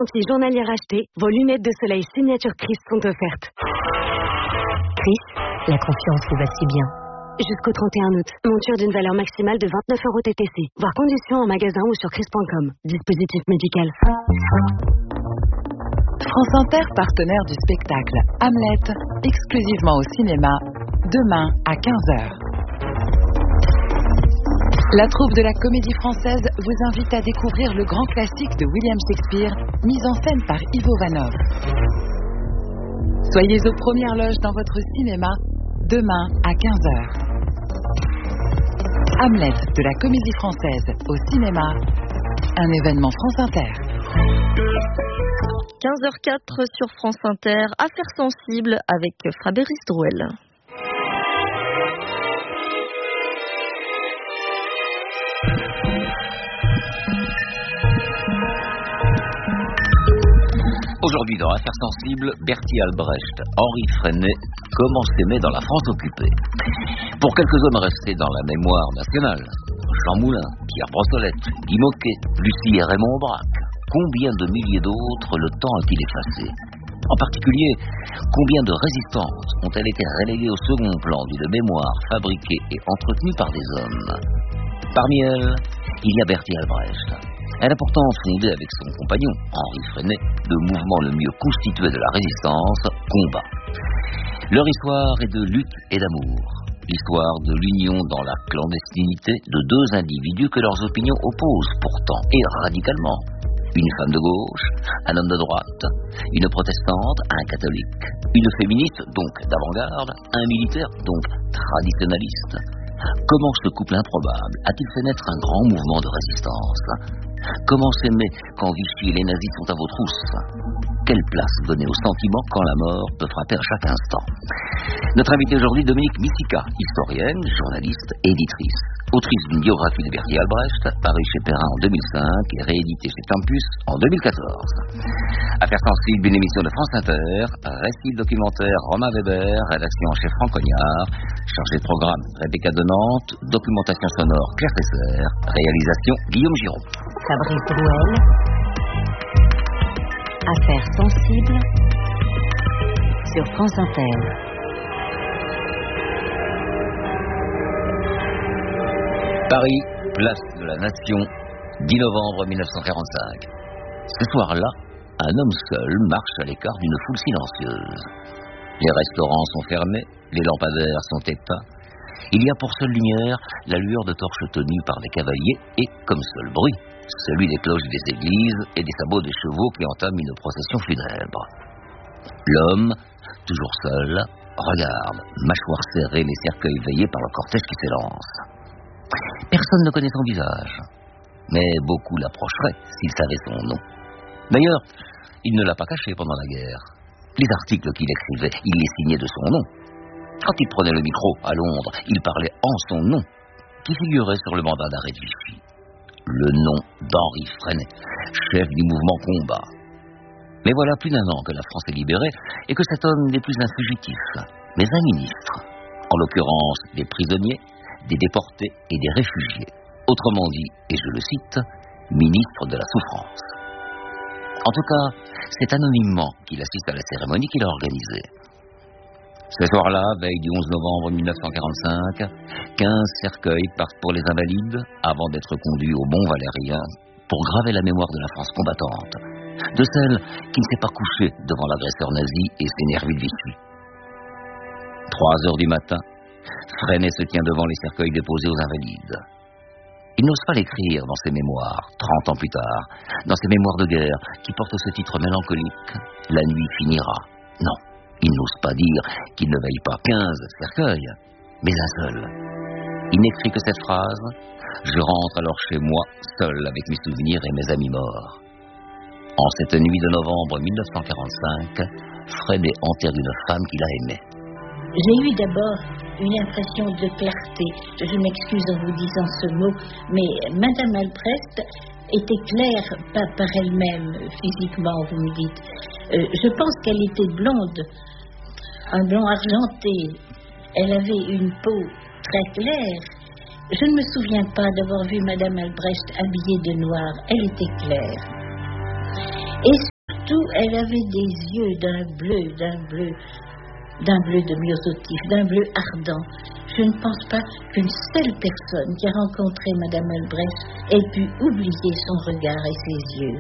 Si journalière achetée, vos lunettes de soleil signature Chris sont offertes. Chris, la confiance vous va si bien. Jusqu'au 31 août. Monture d'une valeur maximale de 29 € TTC. Voir conditions en magasin ou sur chris.com. Dispositif médical. France Inter, partenaire du spectacle Hamlet, exclusivement au cinéma, demain à 15h. La troupe de la Comédie Française vous invite à découvrir le grand classique de William Shakespeare, mis en scène par Ivo Vanov. Soyez aux premières loges dans votre cinéma, demain à 15h. Hamlet de la Comédie Française au cinéma, un événement France Inter. 15h04 sur France Inter, Affaires sensibles avec Fabrice Drouel. Aujourd'hui, dans Affaires sensibles, Bertie Albrecht, Henri Freinet, comment s'aimer dans la France occupée. Pour quelques hommes restés dans la mémoire nationale, Jean Moulin, Pierre Brossolette, Guy Môquet, Lucie et Raymond Aubrac, combien de milliers d'autres le temps a-t-il effacé? En particulier, combien de résistances ont-elles été reléguées au second plan d'une mémoire fabriquée et entretenue par des hommes? Parmi elles, il y a Bertie Albrecht. Elle a pourtant fondé avec son compagnon, Henri Freinet, le mouvement le mieux constitué de la résistance, Combat. Leur histoire est de lutte et d'amour. L'histoire de l'union dans la clandestinité de deux individus que leurs opinions opposent pourtant, et radicalement. Une femme de gauche, un homme de droite, une protestante, un catholique, une féministe, donc d'avant-garde, un militaire, donc traditionnaliste. Comment ce couple improbable a-t-il fait naître un grand mouvement de résistance? Comment s'aimer quand Vichy et les nazis sont à vos trousses? Quelle place donner aux sentiments quand la mort peut frapper à chaque instant? Notre invitée aujourd'hui, Dominique Missika, historienne, journaliste, éditrice, autrice d'une biographie de Bertie Albrecht, parue chez Perrin en 2005 et rééditée chez Tempus en 2014. Affaires sensibles, une émission de France Inter, récit documentaire Romain Weber, rédaction en chef Franck Cognard, chargé de programme Rebecca de Nantes, documentation sonore Claire Tesser, réalisation Guillaume Giraud. Fabrice Drouel. Affaires sensibles sur France Inter. Paris, place de la Nation, 10 novembre 1945. Ce soir-là, un homme seul marche à l'écart d'une foule silencieuse. Les restaurants sont fermés, les lampadaires sont éteints. Il y a pour seule lumière la lueur de torches tenues par les cavaliers et, comme seul bruit, celui des cloches des églises et des sabots des chevaux qui entament une procession funèbre. L'homme, toujours seul, regarde, mâchoire serrée, les cercueils veillés par le cortège qui s'élance. Personne ne connaît son visage, mais beaucoup l'approcheraient s'ils savaient son nom. D'ailleurs, il ne l'a pas caché pendant la guerre. Les articles qu'il écrivait, il les signait de son nom. Quand il prenait le micro à Londres, il parlait en son nom, qui figurait sur le mandat d'arrêt de Vichy. Le nom d'Henri Freinet, chef du mouvement Combat. Mais voilà plus d'un an que la France est libérée et que cet homme n'est plus un fugitif, mais un ministre. En l'occurrence, des prisonniers, des déportés et des réfugiés. Autrement dit, et je le cite, ministre de la souffrance. En tout cas, c'est anonymement qu'il assiste à la cérémonie qu'il a organisée. Ce soir-là, veille du 11 novembre 1945, 15 cercueils partent pour les invalides avant d'être conduits au Mont Valérien pour graver la mémoire de la France combattante, de celle qui ne s'est pas couchée devant l'agresseur nazi et ses nervis de Vichy. 3 heures du matin, Freinet se tient devant les cercueils déposés aux invalides. Il n'ose pas l'écrire dans ses mémoires, 30 ans plus tard, dans ses mémoires de guerre qui portent ce titre mélancolique, « La nuit finira ». Non. Il n'ose pas dire qu'il ne veille pas 15 cercueils, mais un seul. Il n'écrit que cette phrase: « Je rentre alors chez moi, seul avec mes souvenirs et mes amis morts. » En cette nuit de novembre 1945, Freinet enterre une femme qu'il a aimée. J'ai eu d'abord une impression de clarté. Je m'excuse en vous disant ce mot, mais Madame Albrecht était claire par elle-même, physiquement, vous me dites. Je pense qu'elle était blonde, un blond argenté. Elle avait une peau très claire. Je ne me souviens pas d'avoir vu Madame Albrecht habillée de noir. Elle était claire. Et surtout, elle avait des yeux d'un bleu de myosotis, d'un bleu ardent. Je ne pense pas qu'une seule personne qui a rencontré Madame Albrecht ait pu oublier son regard et ses yeux.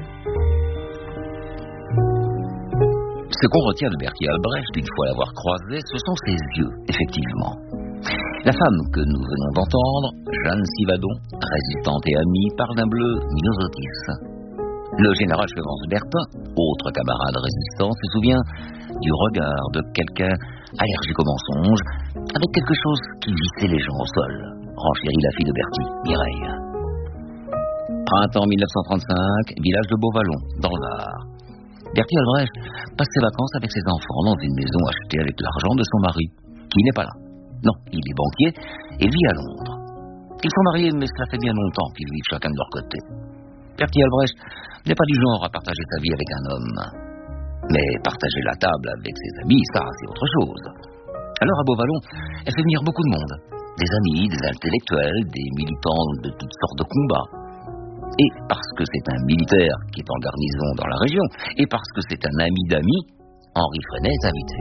Ce qu'on retient de Berthier Albrecht, une fois l'avoir croisé, ce sont ses yeux, effectivement. La femme que nous venons d'entendre, Jeanne Sivadon, résistante et amie, parle d'un bleu myosotis. Le général Chevance Bertin, autre camarade résistant, se souvient du regard de quelqu'un allergique au mensonge, avec quelque chose qui vissait les gens au sol, renchérit la fille de Berthier, Mireille. Printemps 1935, village de Beauvallon, dans le Var. Berthier Albrecht passe ses vacances avec ses enfants dans une maison achetée avec l'argent de son mari, qui n'est pas là. Non, il est banquier et vit à Londres. Ils sont mariés, mais cela fait bien longtemps qu'ils vivent chacun de leur côté. Berthier Albrecht n'est pas du genre à partager sa vie avec un homme. Mais partager la table avec ses amis, ça, c'est autre chose. Alors à Beauvallon, elle fait venir beaucoup de monde. Des amis, des intellectuels, des militants de toutes sortes de combats. Et parce que c'est un militaire qui est en garnison dans la région, et parce que c'est un ami d'amis, Henri Freinet est invité.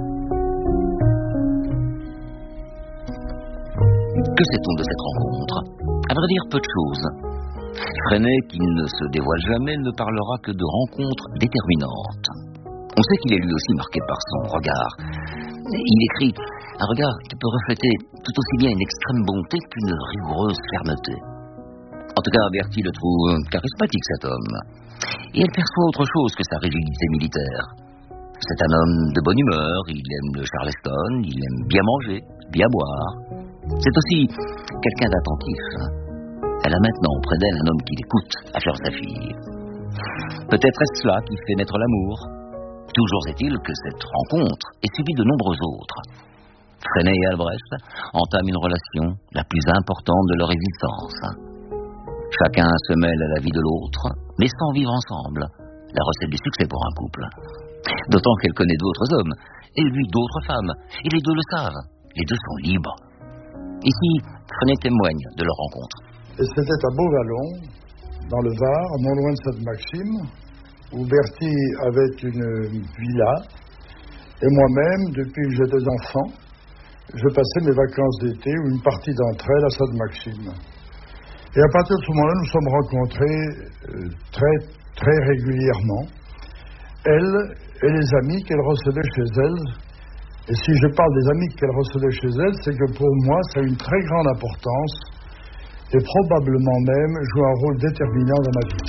Que sait-on de cette rencontre? À vrai dire, peu de choses. Freinet, qui ne se dévoile jamais, ne parlera que de rencontres déterminantes. On sait qu'il est lui aussi marqué par son regard. Il écrit un regard qui peut refléter tout aussi bien une extrême bonté qu'une rigoureuse fermeté. En tout cas, Berthier le trouve charismatique, cet homme. Et elle perçoit autre chose que sa rigidité militaire. C'est un homme de bonne humeur, il aime le charleston, il aime bien manger, bien boire. C'est aussi quelqu'un d'attentif. Elle a maintenant auprès d'elle un homme qui l'écoute, à faire sa fille. Peut-être est-ce cela qui fait naître l'amour. Toujours est-il que cette rencontre est suivie de nombreux autres. Freinet et Albrecht entament une relation la plus importante de leur existence. Chacun se mêle à la vie de l'autre, mais sans vivre ensemble. La recette du succès pour un couple. D'autant qu'elle connaît d'autres hommes, et lui d'autres femmes, et les deux le savent. Les deux sont libres. Ici, Freinet témoigne de leur rencontre. Et c'était à Beauvallon, dans le Var, non loin de Sainte-Maxime, où Berthier avait une villa, et moi-même, depuis que j'étais enfant, je passais mes vacances d'été ou une partie d'entre elles à Sainte-Maxime. Et à partir de ce moment-là, nous sommes rencontrés très régulièrement, elle et les amis qu'elle recevait chez elle. Et si je parle des amis qu'elle recevait chez elle, c'est que pour moi, ça a une très grande importance et probablement même joue un rôle déterminant dans ma vie.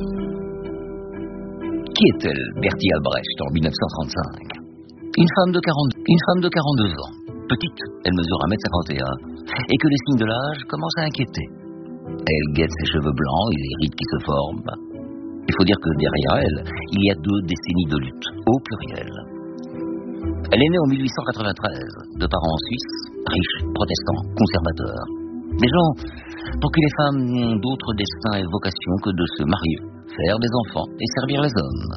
Qui est-elle, Berthier Albrecht, en 1935? Une femme de 42 ans. Petite, elle mesure 1m51, et que les signes de l'âge commencent à inquiéter. Elle guette ses cheveux blancs et les rides qui se forment. Il faut dire que derrière elle, il y a 2 décennies de lutte, au pluriel. Elle est née en 1893, de parents suisses, riches, protestants, conservateurs. Des gens pour qui les femmes n'ont d'autre destin et vocation que de se marier, faire des enfants et servir les hommes.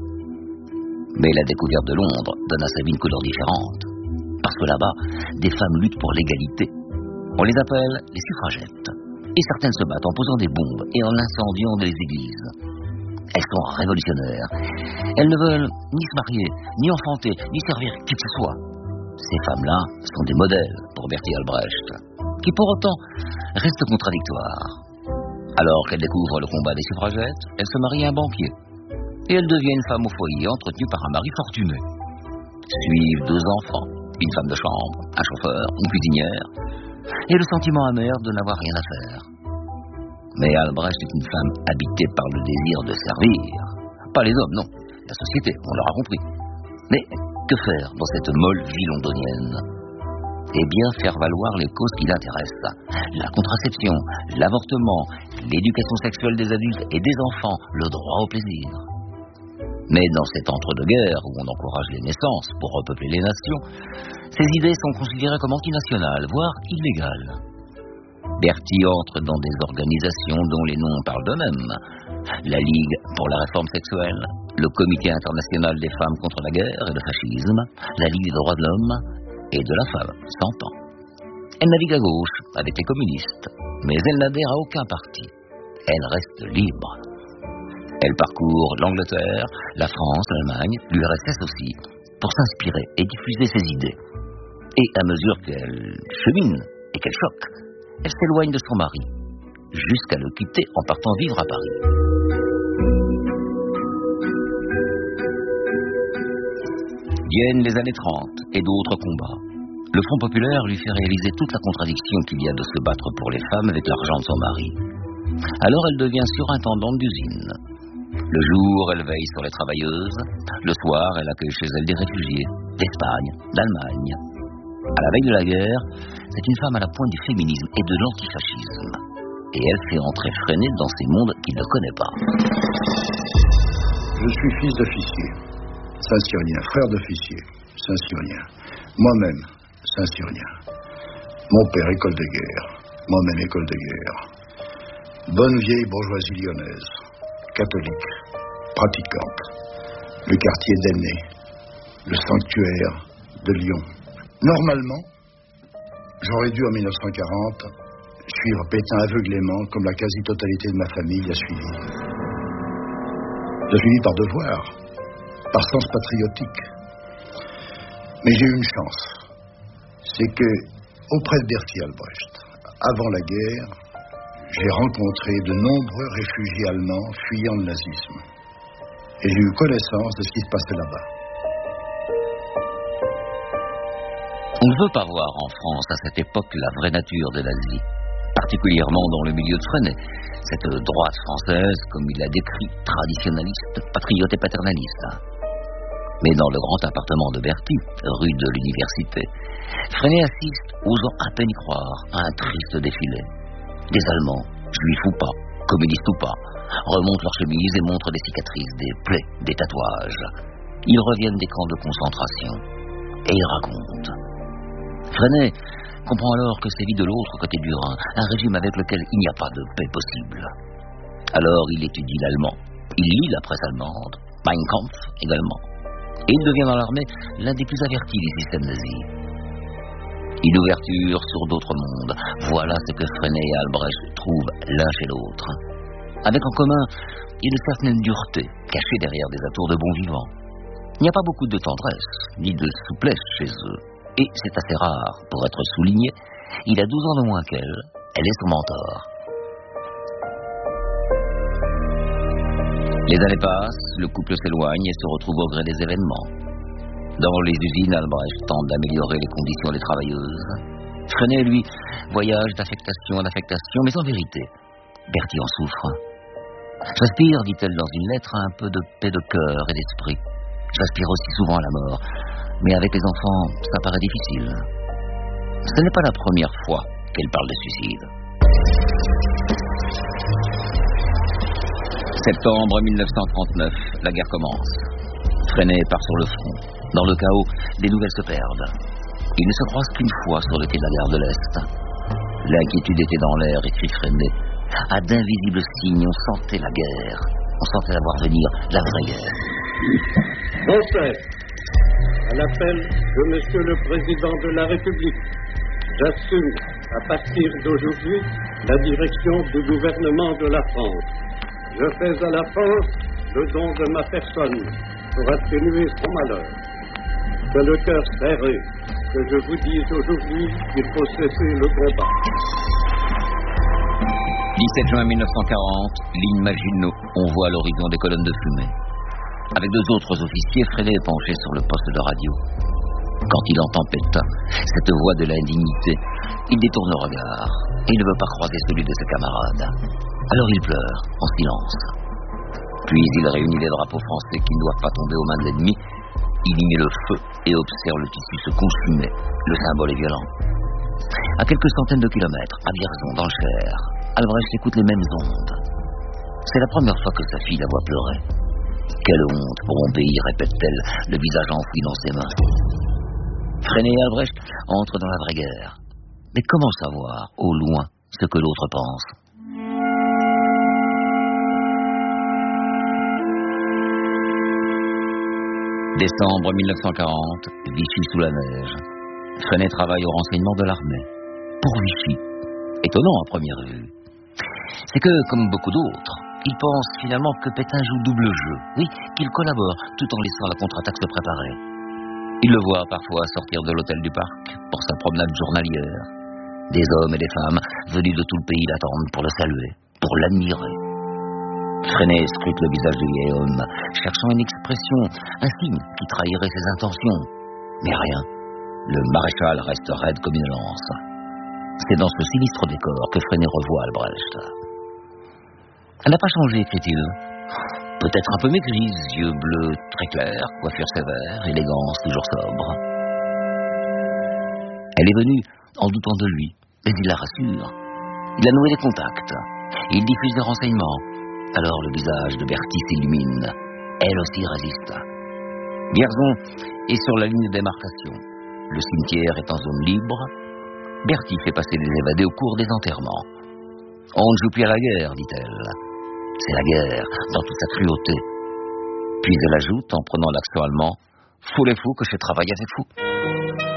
Mais la découverte de Londres donne à sa vie une couleur différente. Parce que là-bas, des femmes luttent pour l'égalité. On les appelle les suffragettes. Et certaines se battent en posant des bombes et en incendiant des églises. Elles sont révolutionnaires. Elles ne veulent ni se marier, ni enfanter, ni servir qui que ce soit. Ces femmes-là sont des modèles pour Berthier Albrecht, qui pour autant restent contradictoires. Alors qu'elle découvre le combat des suffragettes, elle se marie à un banquier. Et elle devient une femme au foyer entretenue par un mari fortuné. Suivent 2 enfants, une femme de chambre, un chauffeur, une cuisinière, et le sentiment amer de n'avoir rien à faire. Mais Albrecht est une femme habitée par le désir de servir. Pas les hommes, non. La société, on l'aura compris. Mais que faire dans cette molle vie londonienne? Eh bien, faire valoir les causes qui l'intéressent. La contraception, l'avortement, l'éducation sexuelle des adultes et des enfants, le droit au plaisir. Mais dans cet entre-deux-guerres où on encourage les naissances pour repeupler les nations, ces idées sont considérées comme antinationales, voire illégales. Berthier entre dans des organisations dont les noms parlent d'eux-mêmes. La Ligue pour la réforme sexuelle, le Comité international des femmes contre la guerre et le fascisme, la Ligue des droits de l'homme et de la femme, s'entend. Elle navigue à gauche avec les communistes, mais elle n'adhère à aucun parti. Elle reste libre. Elle parcourt l'Angleterre, la France, l'Allemagne, l'URSS aussi, pour s'inspirer et diffuser ses idées. Et à mesure qu'elle chemine et qu'elle choque, elle s'éloigne de son mari, jusqu'à le quitter en partant vivre à Paris. Viennent les années 30 et d'autres combats. Le Front populaire lui fait réaliser toute la contradiction qu'il y a de se battre pour les femmes avec l'argent de son mari. Alors elle devient surintendante d'usine. Le jour, elle veille sur les travailleuses. Le soir, elle accueille chez elle des réfugiés d'Espagne, d'Allemagne. À la veille de la guerre, c'est une femme à la pointe du féminisme et de l'antifascisme. Et elle fait entrer Freinet dans ces mondes qu'il ne connaît pas. Je suis fils d'officier, Saint-Cyrien, frère d'officier, Saint-Cyrien. Moi-même, Saint-Cyrien. Mon père, école de guerre. Moi-même, école de guerre. Bonne vieille bourgeoisie lyonnaise, catholique, pratiquante. Le quartier d'Aulnay, le sanctuaire de Lyon. Normalement, j'aurais dû en 1940 suivre Pétain aveuglément comme la quasi-totalité de ma famille l'a suivi. J'ai suivi par devoir, par sens patriotique. Mais j'ai eu une chance. C'est que, auprès de Berthier Albrecht, avant la guerre, j'ai rencontré de nombreux réfugiés allemands fuyant le nazisme. Et j'ai eu connaissance de ce qui se passait là-bas. On ne veut pas voir en France à cette époque la vraie nature de l'Asie, particulièrement dans le milieu de Freinet, cette droite française, comme il l'a décrit, traditionnaliste, patriote et paternaliste. Mais dans le grand appartement de Berthier, rue de l'Université, Freinet assiste, osant à peine y croire, à un triste défilé. Des Allemands, juifs ou pas, communistes ou pas, remontent leurs chemises et montrent des cicatrices, des plaies, des tatouages. Ils reviennent des camps de concentration. Et ils racontent. Freinet comprend alors que c'est vie de l'autre côté du Rhin, un régime avec lequel il n'y a pas de paix possible. Alors il étudie l'allemand, il lit la presse allemande, Mein Kampf également, et il devient dans l'armée l'un des plus avertis du système nazi. Une ouverture sur d'autres mondes, voilà ce que Freinet et Albrecht trouvent l'un chez l'autre. Avec en commun une certaine dureté, cachée derrière des atours de bon vivant. Il n'y a pas beaucoup de tendresse, ni de souplesse chez eux. Et c'est assez rare pour être souligné, il a 12 ans de moins qu'elle, elle est son mentor. Les années passent, le couple s'éloigne et se retrouve au gré des événements. Dans les usines, Albrecht tente d'améliorer les conditions des travailleuses. Freinet, lui, voyage d'affectation en affectation, mais en vérité, Berthier en souffre. J'aspire, dit-elle dans une lettre, à un peu de paix de cœur et d'esprit. J'aspire aussi souvent à la mort. Mais avec les enfants, ça paraît difficile. Ce n'est pas la première fois qu'elle parle de suicide. Septembre 1939, la guerre commence. Freinet part sur le front. Dans le chaos, des nouvelles se perdent. Ils ne se croisent qu'une fois sur le quai de la gare de l'Est. L'inquiétude était dans l'air, écrit Freinet. À d'invisibles signes, on sentait la guerre. On sentait la voir venir, la vraie guerre. Français, à l'appel de Monsieur le Président de la République, j'assume à partir d'aujourd'hui la direction du gouvernement de la France. Je fais à la France le don de ma personne pour atténuer son malheur. C'est le cœur serré que je vous dise aujourd'hui qu'il faut cesser le combat. 17 juin 1940, ligne Maginot, on voit à l'horizon des colonnes de fumée. Avec 2 autres officiers, Freinet est penché sur le poste de radio. Quand il entend Pétain, cette voix de l'indignité, il détourne le regard et ne veut pas croiser celui de ses camarades. Alors il pleure, en silence. Puis il réunit les drapeaux français qui ne doivent pas tomber aux mains de l'ennemi. Il y met le feu et observe le tissu se consumer. Le symbole est violent. À quelques centaines de kilomètres, à Vierzon, dans le Cher, Albrecht écoute les mêmes ondes. C'est la première fois que sa fille la voit pleurer. Quelle honte pour mon pays, répète-t-elle, le visage enfoui dans ses mains. Freinet et Albrecht entrent dans la vraie guerre. Mais comment savoir, au loin, ce que l'autre pense? Décembre 1940, Vichy sous la neige. Freinet travaille au renseignement de l'armée. Pour Vichy. Étonnant à première vue. C'est que, comme beaucoup d'autres, Il pense finalement que Pétain joue double jeu. Oui, qu'il collabore tout en laissant la contre-attaque se préparer. Il le voit parfois sortir de l'hôtel du parc pour sa promenade journalière. Des hommes et des femmes venus de tout le pays l'attendent pour le saluer, pour l'admirer. Freinet scrute le visage du vieil homme, cherchant une expression, un signe qui trahirait ses intentions. Mais rien. Le maréchal reste raide comme une lance. C'est dans ce sinistre décor que Freinet revoit Albrecht. Elle n'a pas changé, écrit-il. Peut-être un peu maigrise, yeux bleus très clairs, coiffure sévère, élégance toujours sobre. Elle est venue en doutant de lui, mais il la rassure. Il a noué des contacts. Il diffuse des renseignements. Alors le visage de Berthy s'illumine. Elle aussi résiste. Vierzon est sur la ligne de démarcation. Le cimetière est en zone libre. Berthy fait passer des évadés au cours des enterrements. On ne joue plus à la guerre, dit-elle. C'est la guerre, dans toute sa cruauté. Puis elle ajoute, en prenant l'accent allemand, « Fou les fous que je travaille avec vous ».